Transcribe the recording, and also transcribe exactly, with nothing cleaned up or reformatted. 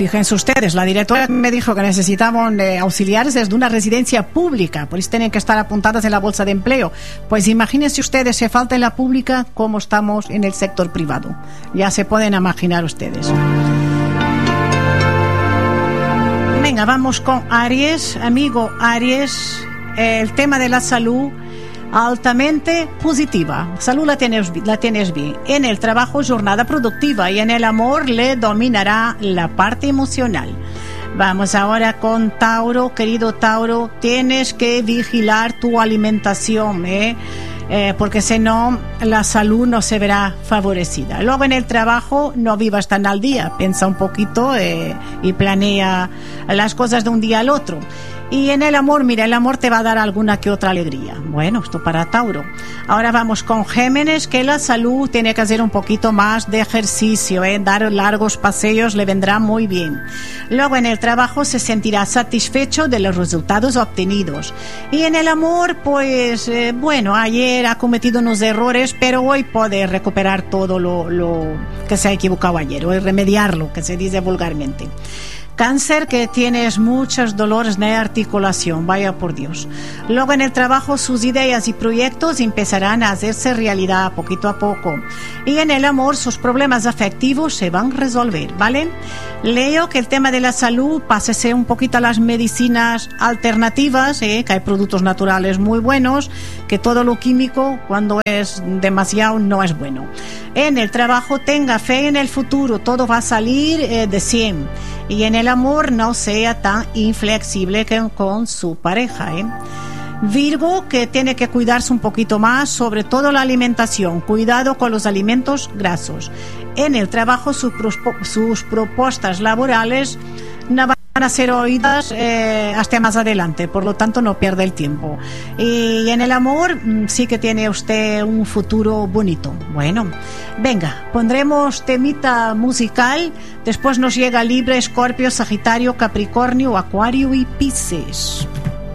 fíjense ustedes, la directora me dijo que necesitaban eh, auxiliares desde una residencia pública, por eso tienen que estar apuntadas en la bolsa de empleo. Pues imagínense ustedes, si falta en la pública, cómo estamos en el sector privado. Ya se pueden imaginar ustedes. Venga, vamos con Aries. Amigo Aries, eh, el tema de la salud altamente positiva. Salud la tienes, la tienes bien. En el trabajo, jornada productiva, y en el amor le dominará la parte emocional. Vamos ahora con Tauro. Querido Tauro, tienes que vigilar tu alimentación, ¿eh? Eh, porque si no, la salud no se verá favorecida. Luego en el trabajo, no vivas tan al día, piensa un poquito eh, y planea las cosas de un día al otro. Y en el amor, mira, el amor te va a dar alguna que otra alegría. Bueno, esto para Tauro. Ahora vamos con Géminis, que la salud tiene que hacer un poquito más de ejercicio, ¿eh? Dar largos paseos le vendrá muy bien. Luego en el trabajo se sentirá satisfecho de los resultados obtenidos. Y en el amor, pues, eh, bueno, ayer ha cometido unos errores, pero hoy puede recuperar todo lo, lo que se ha equivocado ayer, o remediarlo, que se dice vulgarmente. Cáncer, que tienes muchos dolores de articulación, vaya por Dios. Luego en el trabajo sus ideas y proyectos empezarán a hacerse realidad poquito a poco. Y en el amor sus problemas afectivos se van a resolver, ¿vale? Leo, que el tema de la salud, pásese un poquito a las medicinas alternativas, ¿eh? Que hay productos naturales muy buenos, que todo lo químico, cuando es demasiado, no es bueno. En el trabajo tenga fe en el futuro, todo va a salir eh, de cien. Y en el amor no sea tan inflexible que con su pareja, ¿eh? Virgo, que tiene que cuidarse un poquito más, sobre todo la alimentación. Cuidado con los alimentos grasos. En el trabajo sus, sus propuestas laborales no van a ser oídas eh, hasta más adelante, por lo tanto no pierde el tiempo. Y en el amor sí que tiene usted un futuro bonito. Bueno, venga, pondremos temita musical, después nos llega Libre, Escorpio, Sagitario, Capricornio, Acuario y Piscis.